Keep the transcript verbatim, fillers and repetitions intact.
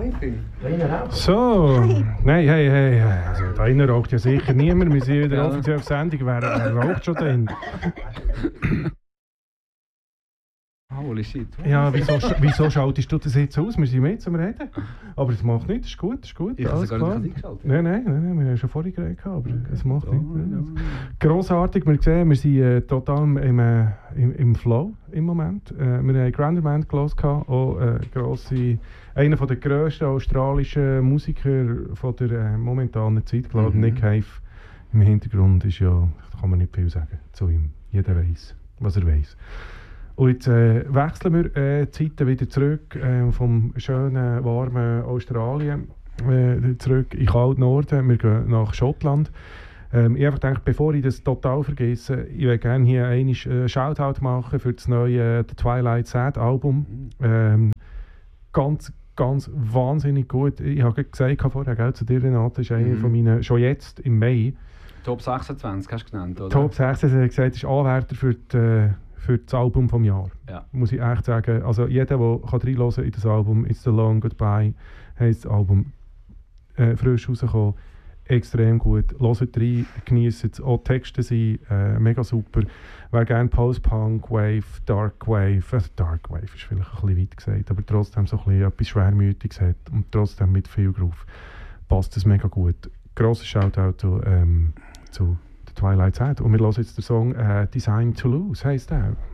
So, nein, hey, hey, also da innen raucht ja sicher niemand. Wir sind wieder offiziell auf Sendung. Wer, wer raucht schon drin? Holy shit. Ja, wieso, wieso schaltest du das jetzt aus? Wir sind mit zum Reden. Aber das macht nichts, das ist gut, das ist gut. Ich habe alles gar klar. nicht eingeschaltet. Nein, nein, nein, nein, wir haben schon vorhin geredet, aber es macht nichts. Grossartig, wir sehen, wir sind äh, total im, äh, im, im Flow im Moment. Äh, wir haben Granderman gehört, auch äh, grosse, einer der grössten australischen Musiker von der äh, momentanen Zeit, glaube mhm. Nick Cave. Im Hintergrund ist ja, da kann man nicht viel sagen zu ihm. Jeder weiß, was er weiß. Und jetzt äh, wechseln wir äh, die Zeiten wieder zurück äh, vom schönen, warmen Australien äh, zurück in den kalten Norden. Wir gehen nach Schottland. Ähm, ich habe gedacht, bevor ich das total vergesse, ich würde gerne hier einen äh, Shoutout machen für das neue äh, The Twilight Sad Album. Ähm, ganz, ganz wahnsinnig gut. Ich habe gesagt vorher, gell, zu dir, Renate, das ist einer mhm. von meinen, schon jetzt im Mai. Top sechsundzwanzig hast du genannt, oder? Top sechsundzwanzig, ich gesagt, ist Anwärter für die, äh, für das Album vom Jahr. Ja. Muss ich echt sagen. Also jeder, der reinhören in das Album, It's the Long Goodbye, heisst das Album äh, frisch rausgekommen. Extrem gut. Hört rein, genießt es. Auch die Texte sind äh, mega super. Wer gerne Post-Punk, Wave, Dark Wave, also Dark Wave ist vielleicht ein bisschen weit gesagt, aber trotzdem so ein bisschen etwas Schwermütiges hat und trotzdem mit viel Groove, passt es mega gut. Grosses Shoutout zu, ähm, zu Twilight Sad. Und wir hören jetzt den Song äh, Design to Lose, heisst der.